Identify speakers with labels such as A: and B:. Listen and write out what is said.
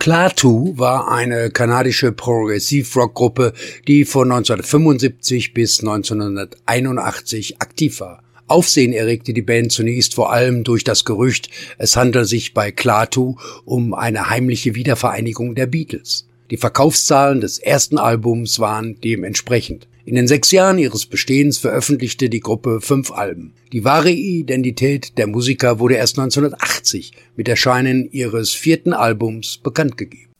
A: Klaatu war eine kanadische Progressive-Rock-Gruppe, die von 1975 bis 1981 aktiv war. Aufsehen erregte die Band zunächst vor allem durch das Gerücht, es handele sich bei Klaatu um eine heimliche Wiedervereinigung der Beatles. Die Verkaufszahlen des ersten Albums waren dementsprechend. In den 6 Jahren ihres Bestehens veröffentlichte die Gruppe 5 Alben. Die wahre Identität der Musiker wurde erst 1980 mit Erscheinen ihres 4. Albums bekannt gegeben.